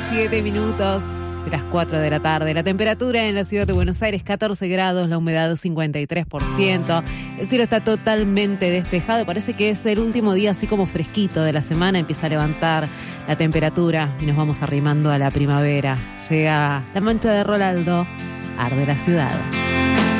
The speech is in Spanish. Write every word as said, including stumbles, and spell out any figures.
siete minutos de las cuatro de la tarde. La temperatura en la ciudad de Buenos Aires, catorce grados, la humedad cincuenta y tres por ciento. El cielo está totalmente despejado. Parece que es el último día así como fresquito de la semana. Empieza a levantar la temperatura y nos vamos arrimando a la primavera. Llega la mancha de Rolando, arde la ciudad.